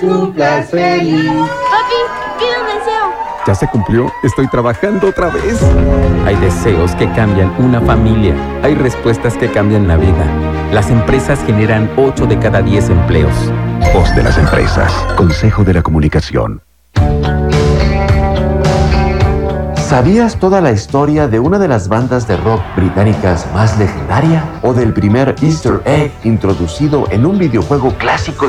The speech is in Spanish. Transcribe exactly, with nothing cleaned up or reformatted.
cumplas feliz. Papi, pido un deseo. ¿Ya se cumplió? Estoy trabajando otra vez. Hay deseos que cambian una familia. Hay respuestas que cambian la vida. Las empresas generan ocho de cada diez empleos. Voz de las empresas. Consejo de la Comunicación. ¿Sabías toda la historia de una de las bandas de rock británicas más legendaria? ¿O del primer Easter egg introducido en un videojuego clásico